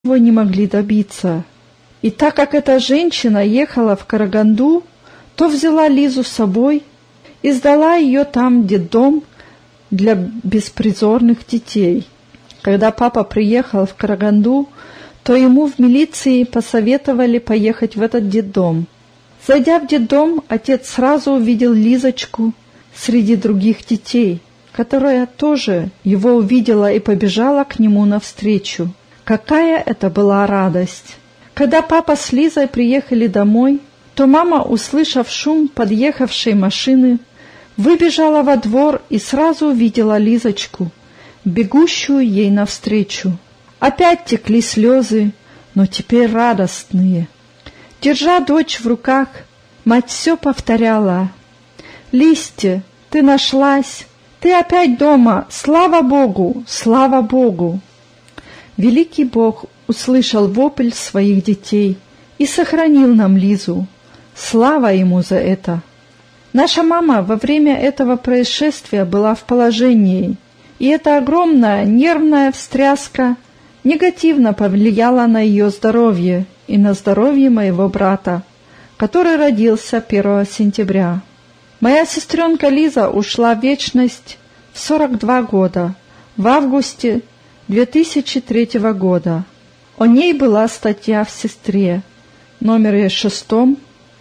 его не могли добиться. И так как эта женщина ехала в Караганду, то взяла Лизу с собой и сдала ее там в детдом для беспризорных детей. Когда папа приехал в Караганду, то ему в милиции посоветовали поехать в этот детдом. Зайдя в детдом, отец сразу увидел Лизочку среди других детей, которая тоже его увидела и побежала к нему навстречу. Какая это была радость! Когда папа с Лизой приехали домой, то мама, услышав шум подъехавшей машины, выбежала во двор и сразу увидела Лизочку, бегущую ей навстречу. Опять текли слезы, но теперь радостные. Держа дочь в руках, мать все повторяла: «Листья, ты нашлась, ты опять дома, слава Богу, слава Богу!» Великий Бог услышал вопль своих детей и сохранил нам Лизу. Слава Ему за это! Наша мама во время этого происшествия была в положении, и эта огромная нервная встряска негативно повлияла на ее здоровье и на здоровье моего брата, который родился 1 сентября. Моя сестренка Лиза ушла в вечность в 42 года, в августе 2003 года. О ней была статья в «Сестре», номере 6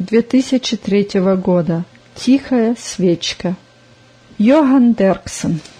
2003 года. «Тихая свечка». Йохан Дерксен.